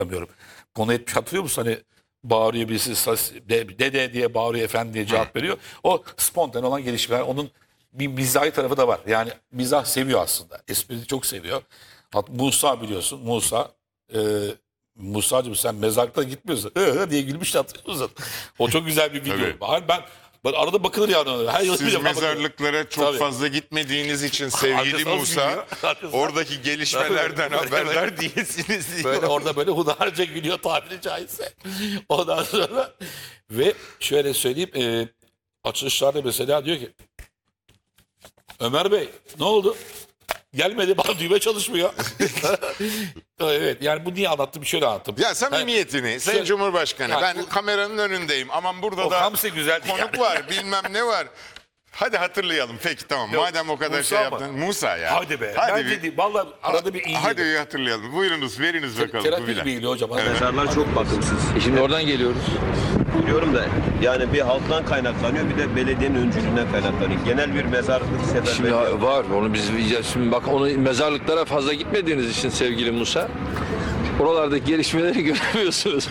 hatırlamıyorum. Konu etmiş, hatırlıyor musun? Hani bağırıyor birisi, dede diye bağırıyor, efendi diye cevap veriyor. O spontane olan gelişmeler. Onun bir mizahi tarafı da var. Yani mizah seviyor aslında. Espriyi çok seviyor. Musa biliyorsun. Musa'cığım sen mezarlıkta gitmiyorsun. Diye gülmüş, hatırlıyor musun? O çok güzel bir video. Tabii. Ben arada bakılır yani. Her yıl Siz mezarlıklara çok Tabii. fazla gitmediğiniz için sevgili Arkasına Musa, gülüyor. Arkasına. oradaki gelişmelerden Tabii. haberdar değilsiniz diyor. Böyle orada böyle hunharca gülüyor tabiri caizse. Ondan sonra ve şöyle söyleyeyim, açılışlarda mesela diyor ki, Ömer Bey ne oldu? Gelmedi, bana düğme çalışmıyor. Evet, yani bu niye anlattım, şöyle anlattım. Ya samimiyetini, Sayın Şöyle- Cumhurbaşkanı, Yani ben bu- kameranın önündeyim. Aman burada O da hamsi güzeldi konuk yani. var, bilmem ne var. Hadi hatırlayalım. Peki tamam. Yok, Madem o kadar Musa şey mı? yaptın. Musa ya. Hadi be. Hadi Bence değil. Vallahi arada bir iyi. Hadi bir hatırlayalım. Buyurunuz, veriniz bakalım. Terapi Kubilay. gibi geliyor hocam. Mezarlar çok bakımsız. Şimdi oradan geliyoruz. Biliyorum da yani bir halktan kaynaklanıyor bir de belediyenin öncülüğünden kaynaklanıyor. Genel bir mezarlık Şimdi seferberliği. var onu biz yiyeceğiz. Şimdi bak onu mezarlıklara fazla gitmediğiniz için sevgili Musa. Oralardaki gelişmeleri göremiyorsunuz.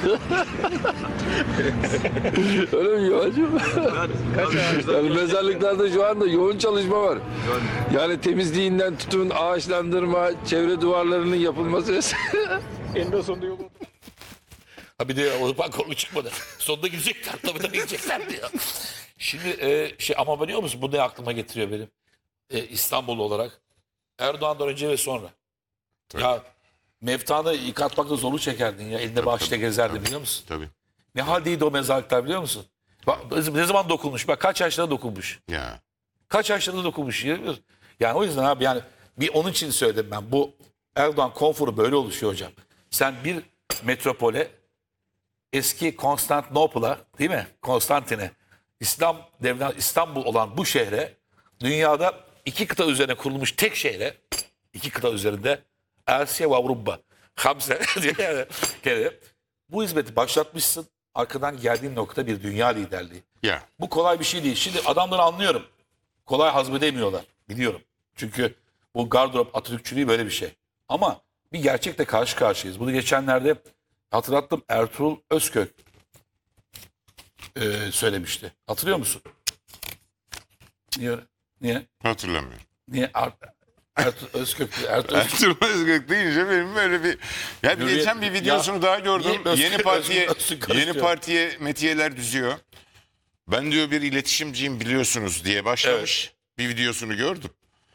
Öyle mi Yuvacığım? Yani mezarlıklarda şu anda yoğun çalışma var. Yani temizliğinden tutun, ağaçlandırma, çevre duvarlarının yapılması. Eninde sonunda yolu. Ha bir de o bak konu çıkmadı. Sonunda gidecekler, tabii da gidecekler diyor. Şimdi ama biliyor musun, bu ne aklıma getiriyor benim? İstanbul olarak Erdoğan'dan önce ve sonra. Tabii. Ya mevtanı yıkatmakta zorluk çekerdin ya. Elinde bağışta gezerdin, biliyor musun? Tabii. Ne haldeydi o mezarlıklar, biliyor musun? Bak, ne zaman dokunmuş? Bak kaç yaşlarında dokunmuş. Ya. Kaç yaşlarında dokunmuş. Yani o yüzden abi, yani bir onun için söyledim ben. Bu Erdoğan konforu böyle oluşuyor hocam. Sen bir metropole, eski Konstantinopol'a, değil mi? Konstantine, İstanbul olan bu şehre, dünyada 2 kıta üzerine kurulmuş tek şehre, 2 kıta üzerinde Asya ve Avrupa, Hamse diye kere bu hizmeti başlatmışsın. Arkadan geldiğin nokta bir dünya liderliği. Ya. Bu kolay bir şey değil. Şimdi adamları anlıyorum. Kolay hazmedemiyorlar. Biliyorum. Çünkü bu gardırop Atatürkçülüğü böyle bir şey. Ama bir gerçekle karşı karşıyayız. Bunu geçenlerde hatırlattım. Ertuğrul Özkök söylemişti. Hatırlıyor musun? Niye? Niye? Hatırlamıyorum. Niye? Ertuğrul Özkök. Ertuğrul Özgök deyince benim böyle bir... Ya Hürriyet- geçen bir videosunu daha gördüm. Niye Özgür- Yeni partiye Özgür karıştırıyor? yeni partiye metiyeler düzüyor. Ben diyor bir iletişimciyim biliyorsunuz diye başlamış. Bir videosunu gördüm.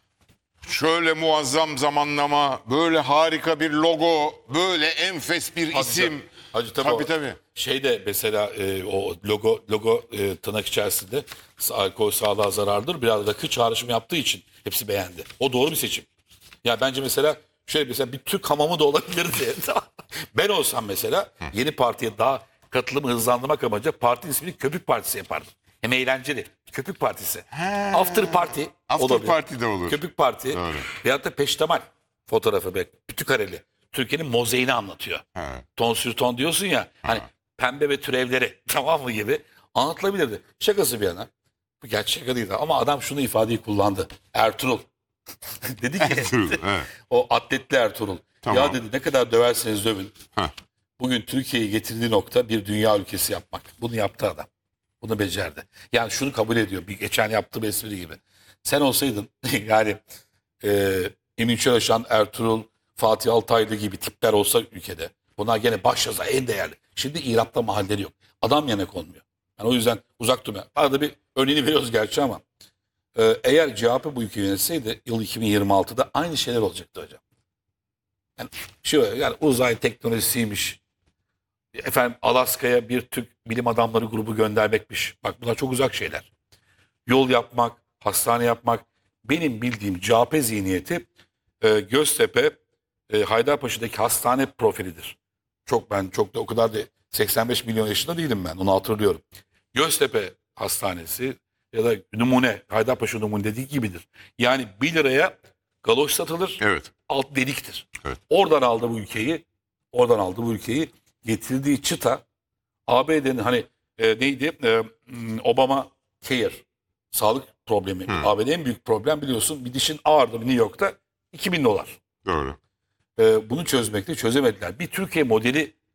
Şöyle muazzam zamanlama, böyle harika bir logo, böyle enfes bir isim. Hacı Tabii tabii. Şey de mesela o logo tırnak içerisinde alkol sağlığa zarardır. Biraz rakı çağrışımı yaptığı için hepsi beğendi. O doğru bir seçim. Ya bence mesela şöyle, mesela bir Türk hamamı da olabilirdi. Ben olsam mesela yeni partiye daha katılımı hızlandırmak amacıyla parti ismini Köpük Partisi yapardım. Hem eğlenceli. Köpük Partisi. After Party After olabilir. Party de olur. Köpük Parti. Doğru. Veyahut da Peştemal fotoğrafı be. Ütü kareli. Türkiye'nin mozaiğini anlatıyor. Evet. Ton sür ton diyorsun ya. Hani pembe ve türevleri, tamam mı, gibi anlatılabilirdi. Şakası bir yana. Bu gerçek şaka değil ama adam şunu ifadeyi kullandı. Ertuğrul. Dedi ki Ertuğrul, evet. o atletli Ertuğrul. Tamam. Ya dedi, ne kadar döverseniz dövün. Heh. Bugün Türkiye'yi getirdiği nokta bir dünya ülkesi yapmak. Bunu yaptı adam. Bunu becerdi. Yani şunu kabul ediyor. Bir geçen yaptığı bir espri gibi. Sen olsaydın yani Emin Çölaşan, Ertuğrul, Fatih Altaylı gibi tipler olsa ülkede, bunlar gene başyazar, en değerli. Şimdi İrab'da mahalleri yok. Adam yemek olmuyor. Yani o yüzden uzak durma. Arada bir örneğini veriyoruz gerçi ama eğer CHP bu ülkeyi yönetseydi yıl 2026'da aynı şeyler olacaktı hocam. Yani şöyle, yani uzay teknolojisiymiş. Efendim Alaska'ya bir Türk bilim adamları grubu göndermekmiş. Bak bunlar çok uzak şeyler. Yol yapmak, hastane yapmak. Benim bildiğim CHP zihniyeti Göztepe, Haydarpaşa'daki hastane profilidir. Ben çok da o kadar da 85 milyon yaşında değilim ben. Onu hatırlıyorum. Göztepe Hastanesi ya da numune, Haydarpaşa numune dediği gibidir. Yani 1 liraya galoş satılır. Evet. Alt deliktir. Evet. Oradan aldı bu ülkeyi. Getirdiği çıta ABD'nin hani neydi? Obama Care. Sağlık problemi. ABD'nin en büyük problem biliyorsun. Bir dişin ağrıdı New York'ta $2000. Doğru. Bunu çözmekte çözemediler. Bir Türkiye modeli